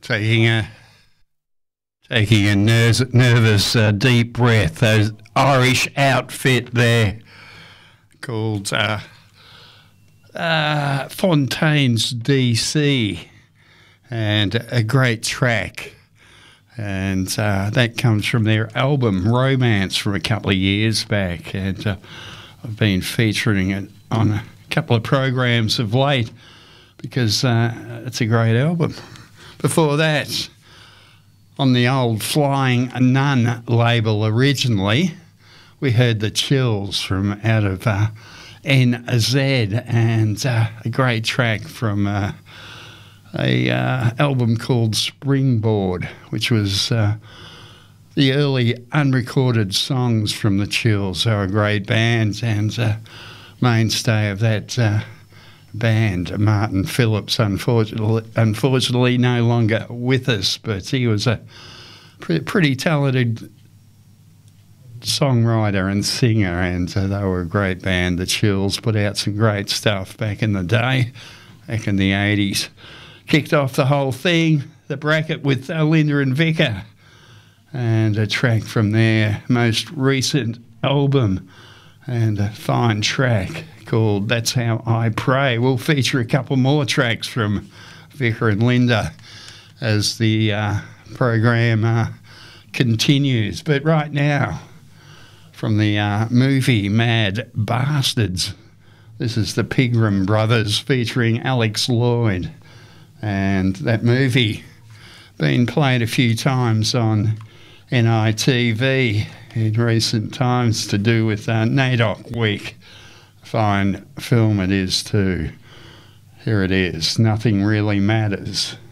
Taking a nervous deep breath. Those Irish outfit there called Fontaines DC, and a great track. And that comes from their album Romance from a couple of years back, and I've been featuring it on a couple of programs of late because it's a great album. Before that, on the old Flying Nun label originally, we heard The Chills from out of NZ, and a great track from a album called Springboard, which was the early unrecorded songs from The Chills. They were a great band, and mainstay of that band, Martin Phillips, unfortunately no longer with us, but he was a pretty talented songwriter and singer, and they were a great band. The Chills put out some great stuff back in the day, back in the 80s. Kicked off the whole thing, the bracket, with Linda and Vicar, and a track from their most recent album, and a fine track called That's How I Pray. We'll feature a couple more tracks from Vicar and Linda as the program continues. But right now, from the movie Mad Bastards, this is the Pigram Brothers featuring Alex Lloyd. And that movie been played a few times on NITV in recent times to do with NAIDOC Week. Fine film it is too. Here it is, Nothing Really Matters.